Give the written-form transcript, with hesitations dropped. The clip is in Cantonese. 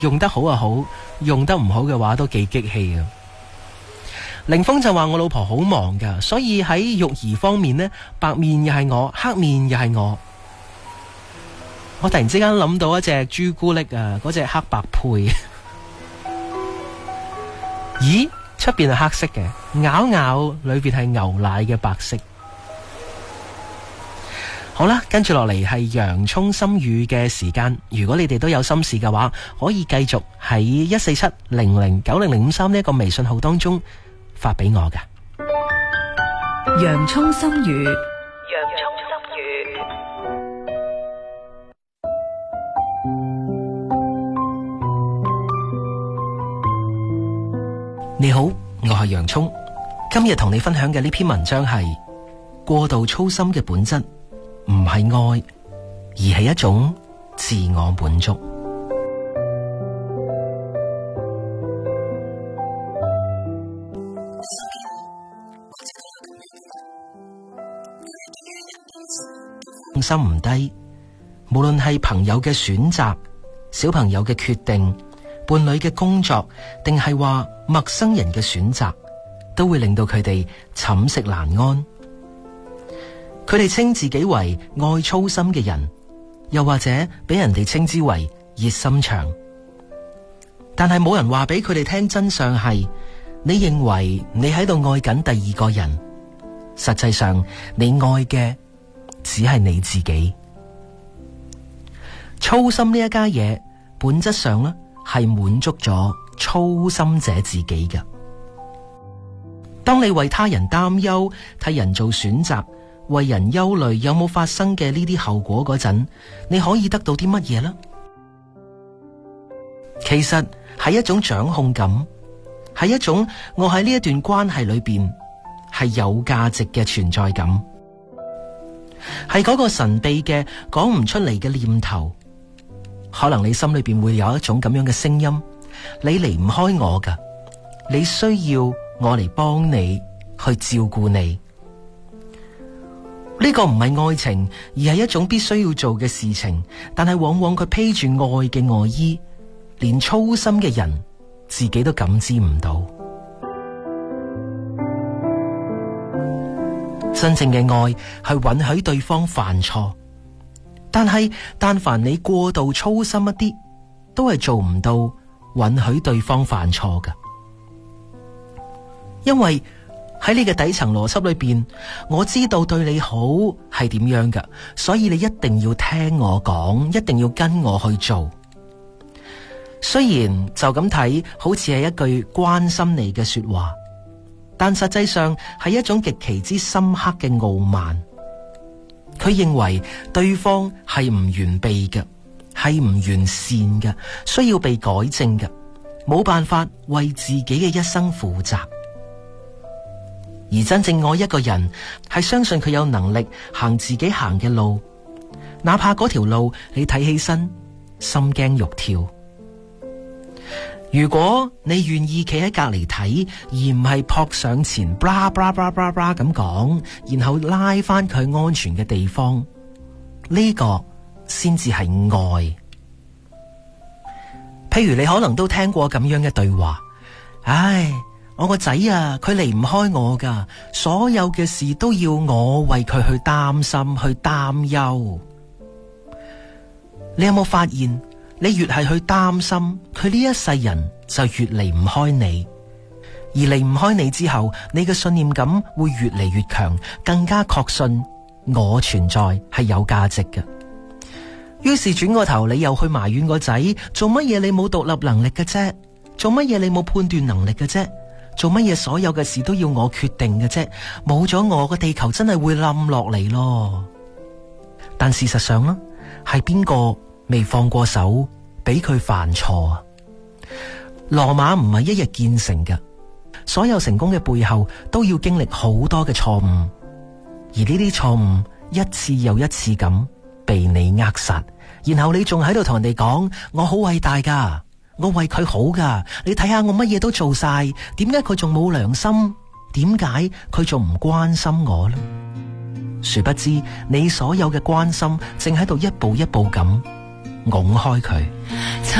用得好就好，用得唔好嘅話都幾激氣啊。凌峰就話我老婆好忙噶，所以喺育兒方面呢，白面又係我，黑面又係我。我突然之間諗到一隻朱古力啊，嗰隻黑白配。咦，出邊係黑色嘅，咬咬裏邊係牛奶嘅白色。好啦，跟住落嚟係洋蔥心語嘅時間。如果你哋都有心事嘅話，可以繼續喺147009003呢一個微信號當中發俾我㗎。 洋蔥心語， 洋蔥心語。 你好，我係洋蔥。今日同你分享嘅呢篇文章係過度操心嘅本質唔係愛，而係一種自我滿足。心唔低，無論係朋友嘅選擇、小朋友嘅決定、伴侶嘅工作，定係話陌生人嘅選擇，都會令到佢哋寢食難安。佢哋稱自己為愛操心嘅人，又或者俾人哋稱之為熱心腸。但係冇人話俾佢哋聽真相係，你認為你喺度愛緊第二個人，實際上你愛嘅只係你自己。操心呢一家嘢，本質上呢係滿足咗操心者自己嘅。當你為他人擔憂，替人做選擇，為人憂慮有冇發生嘅呢啲後果嗰陣，你可以得到啲乜嘢呢？其實係一種掌控感，係一種我喺呢一段關係裏邊係有價值嘅存在感，係嗰個神秘嘅講唔出嚟嘅念頭。可能你心裏邊會有一種咁樣嘅聲音，你離唔開我噶，你需要我嚟幫你去照顧你。呢個唔係愛情，而係一種必須要做嘅事情，但係往往佢披住愛嘅外衣，連操心嘅人自己都感知唔到。真正嘅愛係允許對方犯錯，但係但凡你過度操心一啲，都係做唔到允許對方犯錯㗎。因為喺你嘅底層邏輯裏邊，我知道對你好係點樣㗎，所以你一定要聽我講，一定要跟我去做。雖然就咁睇好似係一句關心你嘅說話，但實際上係一種極其之深刻嘅傲慢。佢認為對方係唔完備嘅，係唔完善嘅，需要被改正嘅，冇辦法為自己嘅一生負責。而真正愛一個人，係相信佢有能力行自己行嘅路，哪怕嗰條路你睇起身心驚肉跳。如果你願意企喺隔離睇，而唔係撲上前，blah blah blah blah blah 咁講，然後拉翻佢安全嘅地方，呢個先至係愛。譬如你可能都聽過咁樣嘅對話，唉，我個仔啊，佢離唔開我噶，所有嘅事都要我為佢去擔心，去擔憂。你有冇發現？你越係去擔心，佢呢一世人就越離唔開你，而離唔開你之後，你嘅信念感會越嚟越強，更加確信我存在係有價值嘅。於是轉個頭，你又去埋怨個仔，做乜嘢你冇獨立能力嘅啫？做乜嘢你冇判斷能力嘅啫？做乜嘢所有嘅事都要我決定嘅啫？冇咗我，個地球真係會冧落嚟咯。但事實上呢，係邊個未放過手，俾佢犯錯啊？羅馬唔係一日建成嘅，所有成功嘅背後都要經歷好多嘅錯誤，而呢啲錯誤一次又一次咁被你扼殺，然後你仲喺度同人哋講我好偉大噶，我為佢好噶，你睇下我乜嘢都做晒，點解佢仲冇良心？點解佢仲唔關心我呢？殊不知你所有嘅關心正喺度一步一步咁拱開佢。